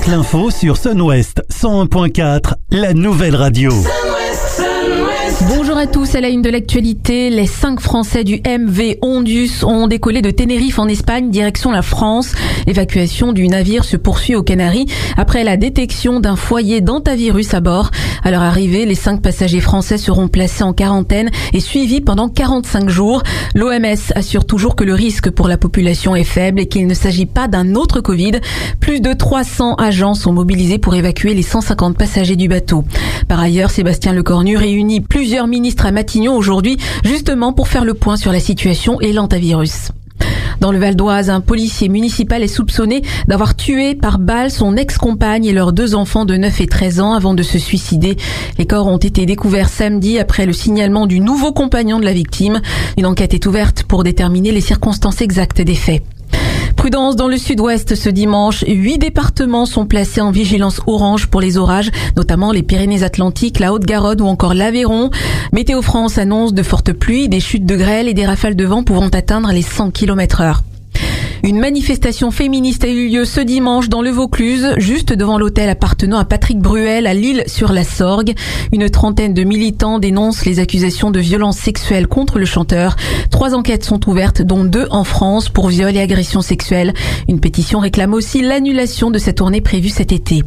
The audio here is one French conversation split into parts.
l'info sur Sun West 101.4, la nouvelle radio. Bonjour à tous, à la une de l'actualité, les 5 Français du MV Ondius ont décollé de Tenerife en Espagne, direction la France. L'évacuation du navire se poursuit aux Canaries après la détection d'un foyer d'hantavirus à bord. À leur arrivée, les 5 passagers français seront placés en quarantaine et suivis pendant 45 jours. L'OMS assure toujours que le risque pour la population est faible et qu'il ne s'agit pas d'un autre Covid. Plus de 300 agents sont mobilisés pour évacuer les 150 passagers du bateau. Par ailleurs, Sébastien Lecornu réunit plusieurs ministres à Matignon aujourd'hui, justement pour faire le point sur la situation et l'hantavirus. Dans le Val d'Oise, un policier municipal est soupçonné d'avoir tué par balle son ex-compagne et leurs 2 enfants de 9 et 13 ans avant de se suicider. Les corps ont été découverts samedi après le signalement du nouveau compagnon de la victime. Une enquête est ouverte pour déterminer les circonstances exactes des faits. Prudence dans le sud-ouest ce dimanche. 8 départements sont placés en vigilance orange pour les orages, notamment les Pyrénées-Atlantiques, la Haute-Garonne ou encore l'Aveyron. Météo France annonce de fortes pluies, des chutes de grêle et des rafales de vent pouvant atteindre les 100 km/h. Une manifestation féministe a eu lieu ce dimanche dans le Vaucluse, juste devant l'hôtel appartenant à Patrick Bruel à L'Isle-sur-la-Sorgue. Une trentaine de militants dénoncent les accusations de violences sexuelles contre le chanteur. 3 enquêtes sont ouvertes, dont 2 en France pour viol et agression sexuelle. Une pétition réclame aussi l'annulation de cette tournée prévue cet été.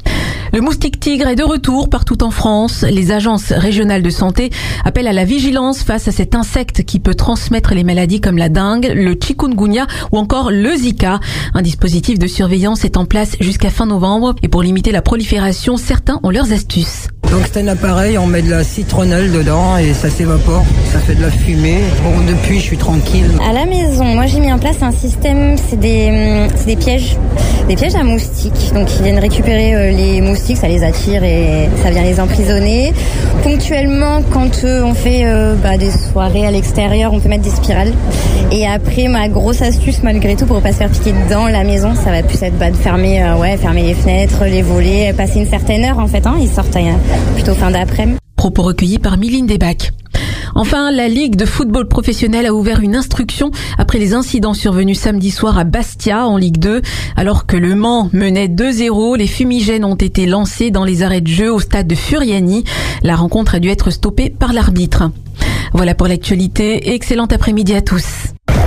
Le moustique tigre est de retour partout en France. Les agences régionales de santé appellent à la vigilance face à cet insecte qui peut transmettre les maladies comme la dengue, le chikungunya ou encore le Zika. Un dispositif de surveillance est en place jusqu'à fin novembre et pour limiter la prolifération, certains ont leurs astuces. Donc c'est un appareil, on met de la citronnelle dedans et ça s'évapore, ça fait de la fumée. Bon, depuis je suis tranquille. À la maison, moi j'ai mis en place un système, c'est des pièges à moustiques. Donc ils viennent récupérer les moustiques, ça les attire et ça vient les emprisonner. Ponctuellement, quand on fait des soirées à l'extérieur, on peut mettre des spirales. Et après, ma grosse astuce malgré tout pour pas se faire piquer dans la maison, ça va plus être de fermer les fenêtres, les volets, passer une certaine heure en fait. Ils sortent plutôt fin d'après-midi. Propos recueillis par Miline Desbacs. Enfin, la Ligue de football professionnel a ouvert une instruction après les incidents survenus samedi soir à Bastia en Ligue 2. Alors que le Mans menait 2-0, les fumigènes ont été lancés dans les arrêts de jeu au stade de Furiani. La rencontre a dû être stoppée par l'arbitre. Voilà pour l'actualité. Excellent après-midi à tous.